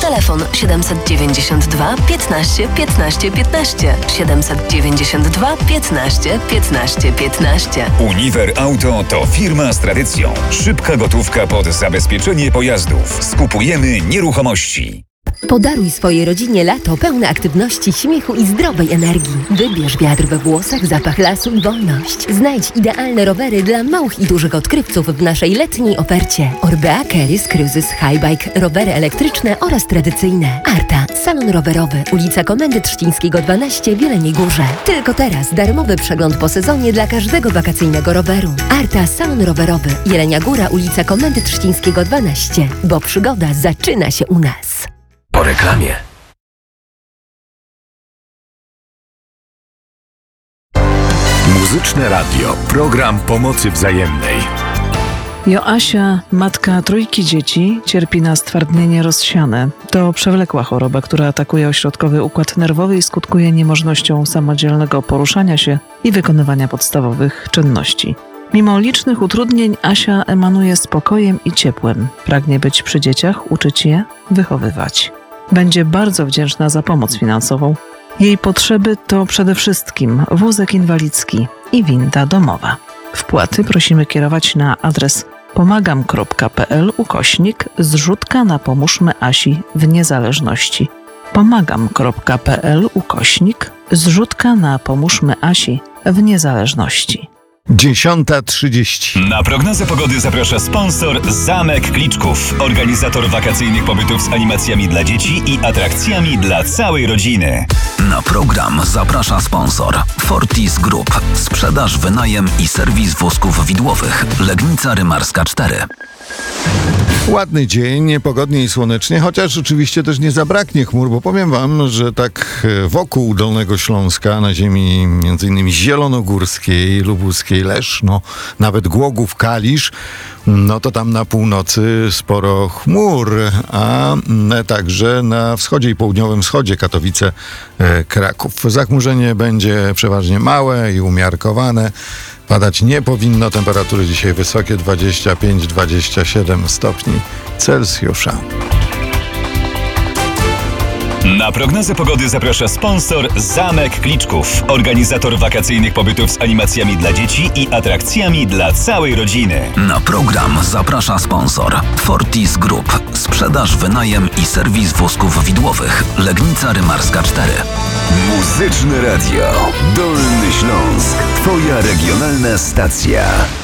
Telefon 792 15 15 15. 792 15 15 15. Uniwer Auto to firma z tradycją. Szybka gotówka pod zabezpieczenie pojazdów. Skupujemy nieruchomości. Podaruj swojej rodzinie lato pełne aktywności, śmiechu i zdrowej energii. Wybierz wiatr we włosach, zapach lasu i wolność. Znajdź idealne rowery dla małych i dużych odkrywców w naszej letniej ofercie. Orbea, Keris, Cruises, Highbike, rowery elektryczne oraz tradycyjne. Arta, salon rowerowy, ulica Komendy Trzcińskiego 12 w Jeleniej Górze. Tylko teraz darmowy przegląd po sezonie dla każdego wakacyjnego roweru. Arta, salon rowerowy, Jelenia Góra, ulica Komendy Trzcińskiego 12, bo przygoda zaczyna się u nas. Po reklamie. Muzyczne Radio. Program pomocy wzajemnej. Joasia, matka trójki dzieci, cierpi na stwardnienie rozsiane. To przewlekła choroba, która atakuje ośrodkowy układ nerwowy i skutkuje niemożnością samodzielnego poruszania się i wykonywania podstawowych czynności. Mimo licznych utrudnień Asia emanuje spokojem i ciepłem. Pragnie być przy dzieciach, uczyć je, wychowywać. Będzie bardzo wdzięczna za pomoc finansową. Jej potrzeby to przede wszystkim wózek inwalidzki i winda domowa. Wpłaty prosimy kierować na adres pomagam.pl/zrzutka na pomóżmy Asi w niezależności. pomagam.pl/zrzutka na pomóżmy Asi w niezależności. 10:30. Na prognozę pogody zaprasza sponsor Zamek Kliczków, organizator wakacyjnych pobytów z animacjami dla dzieci i atrakcjami dla całej rodziny. Na program zaprasza sponsor Fortis Group. Sprzedaż, wynajem i serwis wózków widłowych. Legnica Rymarska 4. Ładny dzień, niepogodnie i słonecznie, chociaż oczywiście też nie zabraknie chmur, bo powiem wam, że tak wokół Dolnego Śląska, na ziemi m.in. zielonogórskiej, lubuskiej, Leszno, nawet Głogów, Kalisz, no to tam na północy sporo chmur, a także na wschodzie i południowym wschodzie Katowice, Kraków. Zachmurzenie będzie przeważnie małe i umiarkowane. Padać nie powinno, temperatury dzisiaj wysokie, 25-27 stopni Celsjusza. Na prognozę pogody zaprasza sponsor Zamek Kliczków, organizator wakacyjnych pobytów z animacjami dla dzieci i atrakcjami dla całej rodziny. Na program zaprasza sponsor Fortis Group. Sprzedaż, wynajem i serwis wózków widłowych. Legnica Rymarska 4. Muzyczne Radio. Dolny Śląsk. Twoja regionalna stacja.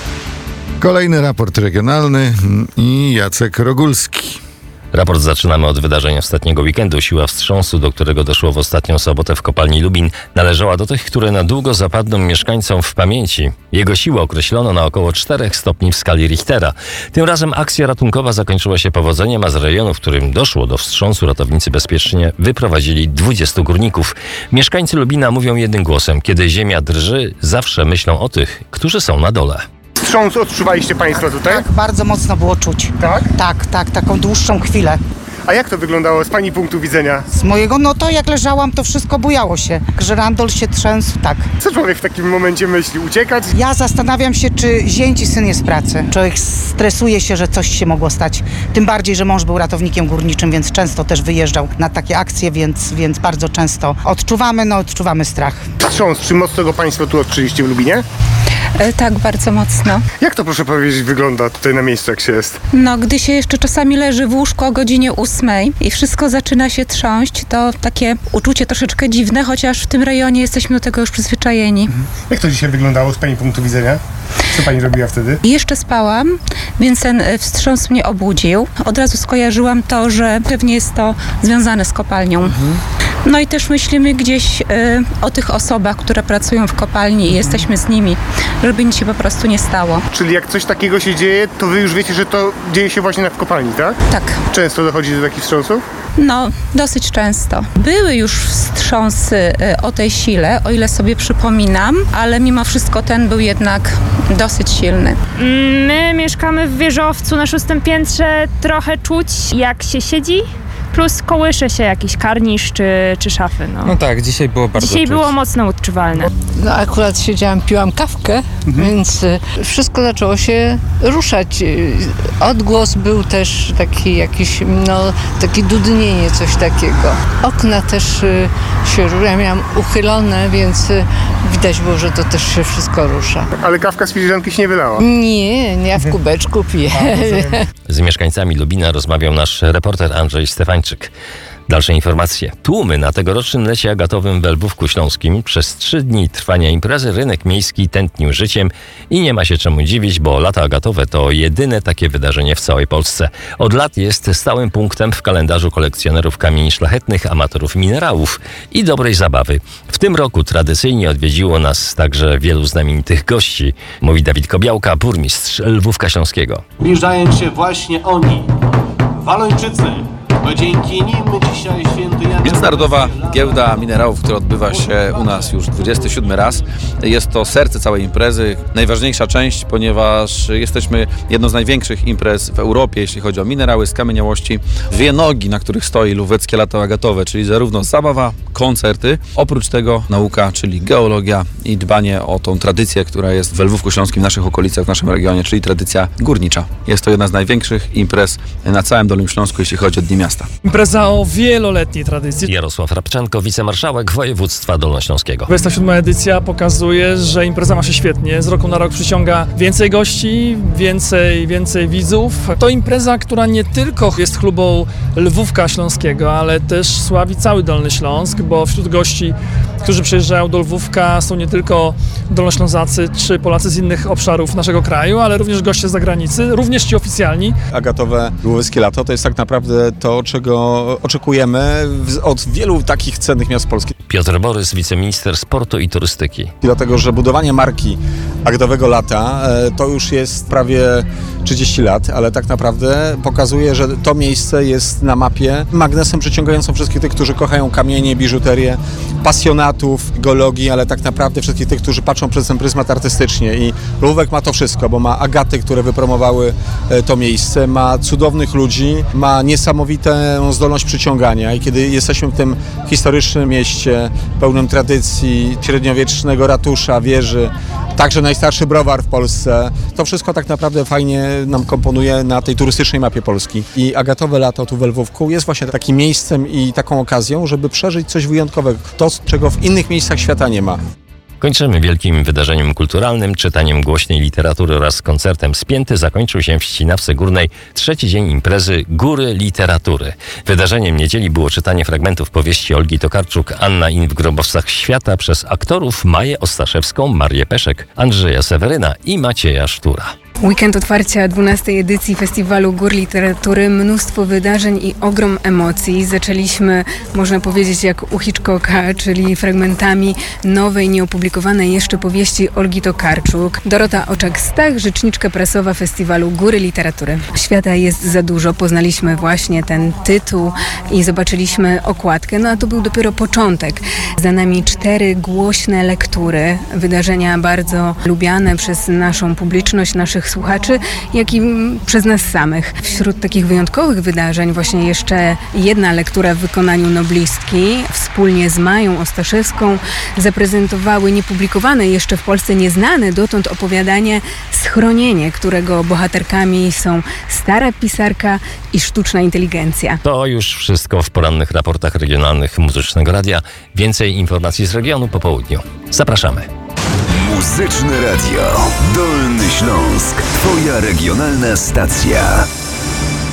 Kolejny raport regionalny i Jacek Rogulski. Raport zaczynamy od wydarzeń ostatniego weekendu. Siła wstrząsu, do którego doszło w ostatnią sobotę w kopalni Lubin, należała do tych, które na długo zapadną mieszkańcom w pamięci. Jego siłę określono na około 4 stopni w skali Richtera. Tym razem akcja ratunkowa zakończyła się powodzeniem, a z rejonu, w którym doszło do wstrząsu, ratownicy bezpiecznie wyprowadzili 20 górników. Mieszkańcy Lubina mówią jednym głosem: kiedy ziemia drży, zawsze myślą o tych, którzy są na dole. Wstrząs odczuwaliście Państwo tutaj? Tak, bardzo mocno było czuć. Tak? Tak, taką dłuższą chwilę. A jak to wyglądało z Pani punktu widzenia? Z mojego, no to jak leżałam, to wszystko bujało się. Żyrandol się trzęsł, tak. Co człowiek w takim momencie myśli? Uciekać? Ja zastanawiam się, czy zięć i syn jest w pracy. Człowiek stresuje się, że coś się mogło stać. Tym bardziej, że mąż był ratownikiem górniczym, więc często też wyjeżdżał na takie akcje, więc bardzo często odczuwamy strach. Wstrząs, czy mocno go Państwo tu odczuliście w Lubinie? Tak, bardzo mocno. Jak to, proszę powiedzieć, wygląda tutaj na miejscu, jak się jest? No, gdy się jeszcze czasami leży w łóżku o godzinie 8 i wszystko zaczyna się trząść, to takie uczucie troszeczkę dziwne, chociaż w tym rejonie jesteśmy do tego już przyzwyczajeni. Jak to dzisiaj wyglądało z Pani punktu widzenia? Co Pani robiła wtedy? Jeszcze spałam, więc ten wstrząs mnie obudził. Od razu skojarzyłam to, że pewnie jest to związane z kopalnią. No i też myślimy gdzieś o tych osobach, które pracują w kopalni i jesteśmy z nimi, żeby nic się po prostu nie stało. Czyli jak coś takiego się dzieje, to Wy już wiecie, że to dzieje się właśnie w kopalni, tak? Tak. Często dochodzi do takich wstrząsów? No, dosyć często. Były już wstrząsy o tej sile, o ile sobie przypominam, ale mimo wszystko ten był jednak dosyć silny. My mieszkamy w wieżowcu na 6. piętrze, trochę czuć jak się siedzi, plus kołysze się jakiś karnisz czy szafy. No tak, dzisiaj było bardzo Dzisiaj czuć. było mocno odczuwalne. No akurat siedziałam, piłam kawkę, więc wszystko zaczęło się ruszać. Odgłos był też taki jakiś, taki dudnienie istnieje coś takiego. Okna też ja miałam uchylone, więc widać było, że to też się wszystko rusza. Ale kawka z filiżanki się nie wylała? Nie, ja w kubeczku piję. Z mieszkańcami Lubina rozmawiał nasz reporter Andrzej Stefańczyk. Dalsze informacje. Tłumy na tegorocznym lecie agatowym w Lwówku Śląskim. Przez 3 dni trwania imprezy rynek miejski tętnił życiem i nie ma się czemu dziwić, bo lata agatowe to jedyne takie wydarzenie w całej Polsce. Od lat jest stałym punktem w kalendarzu kolekcjonerów kamieni szlachetnych, amatorów minerałów i dobrej zabawy. W tym roku tradycyjnie odwiedziło nas także wielu znamienitych gości, mówi Dawid Kobiałka, burmistrz Lwówka Śląskiego. Zbliżają się właśnie oni, Walończycy. Bo dzięki nim dzisiaj świętujemy... Międzynarodowa Giełda Minerałów, która odbywa się u nas już 27 raz. Jest to serce całej imprezy, najważniejsza część, ponieważ jesteśmy jedną z największych imprez w Europie, jeśli chodzi o minerały, skamieniałości. 2 nogi, na których stoi Lwóweckie Lato Agatowe, czyli zarówno zabawa, koncerty, oprócz tego nauka, czyli geologia i dbanie o tą tradycję, która jest w Lwówku Śląskim, w naszych okolicach, w naszym regionie, czyli tradycja górnicza. Jest to jedna z największych imprez na całym Dolnym Śląsku, jeśli chodzi o Dni Miasta. Impreza o wieloletniej tradycji. Jarosław Rabczanko, wicemarszałek województwa dolnośląskiego. 27. edycja pokazuje, że impreza ma się świetnie. Z roku na rok przyciąga więcej gości, więcej widzów. To impreza, która nie tylko jest chlubą Lwówka Śląskiego, ale też sławi cały Dolny Śląsk, bo wśród gości, którzy przyjeżdżają do Lwówka, są nie tylko dolnoślązacy czy Polacy z innych obszarów naszego kraju, ale również goście z zagranicy, również ci oficjalni. Agatowe Lwówskie Lato to jest tak naprawdę to, czego oczekujemy od wielu takich cennych miast Polski. Piotr Borys, wiceminister sportu i turystyki. Dlatego, że budowanie marki Agatowego Lata to już jest prawie 30 lat, ale tak naprawdę pokazuje, że to miejsce jest na mapie magnesem przyciągającym wszystkich tych, którzy kochają kamienie, biżuterię, pasjonatów geologii, ale tak naprawdę wszystkich tych, którzy patrzą przez ten pryzmat artystycznie. I Lwówek ma to wszystko, bo ma agaty, które wypromowały to miejsce, ma cudownych ludzi, ma niesamowitą zdolność przyciągania i kiedy jesteśmy w tym historycznym mieście, pełnym tradycji, średniowiecznego ratusza, wieży, także najstarszy browar w Polsce, to wszystko tak naprawdę fajnie nam komponuje na tej turystycznej mapie Polski. I Agatowe Lato tu w Lwówku jest właśnie takim miejscem i taką okazją, żeby przeżyć coś wyjątkowego, to, czego w innych miejscach świata nie ma. Kończymy wielkim wydarzeniem kulturalnym, czytaniem głośnej literatury oraz koncertem Spięty zakończył się w Ścinawce Górnej 3. dzień imprezy Góry Literatury. Wydarzeniem niedzieli było czytanie fragmentów powieści Olgi Tokarczuk Anna in w grobowcach świata przez aktorów Maję Ostaszewską, Marię Peszek, Andrzeja Seweryna i Macieja Sztura. Weekend otwarcia 12. edycji Festiwalu Gór Literatury, mnóstwo wydarzeń i ogrom emocji. Zaczęliśmy, można powiedzieć, jak u Hitchcocka, czyli fragmentami nowej, nieopublikowanej jeszcze powieści Olgi Tokarczuk. Dorota Oczak-Stach, rzeczniczka prasowa Festiwalu Góry Literatury. Świata jest za dużo. Poznaliśmy właśnie ten tytuł i zobaczyliśmy okładkę. No a to był dopiero początek. Za nami 4 głośne lektury, wydarzenia bardzo lubiane przez naszą publiczność, naszych słuchaczy, jak i przez nas samych. Wśród takich wyjątkowych wydarzeń właśnie jeszcze jedna lektura w wykonaniu noblistki. Wspólnie z Mają Ostaszewską zaprezentowały niepublikowane jeszcze w Polsce, nieznane dotąd opowiadanie Schronienie, którego bohaterkami są stara pisarka i sztuczna inteligencja. To już wszystko w porannych raportach regionalnych Muzycznego Radia. Więcej informacji z regionu po południu. Zapraszamy. Muzyczne Radio. Dolny Śląsk. Twoja regionalna stacja.